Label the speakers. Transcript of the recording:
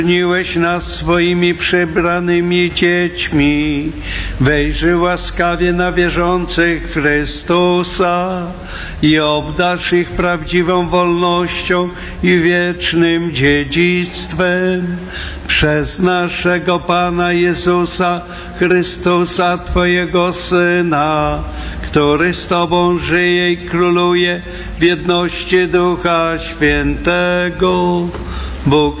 Speaker 1: Czyniłeś nas swoimi przybranymi dziećmi, wejrzyj łaskawie na wierzących w Chrystusa i obdarz ich prawdziwą wolnością i wiecznym dziedzictwem. Przez naszego Pana Jezusa Chrystusa, Twojego Syna, który z Tobą żyje i króluje w jedności Ducha Świętego, Bóg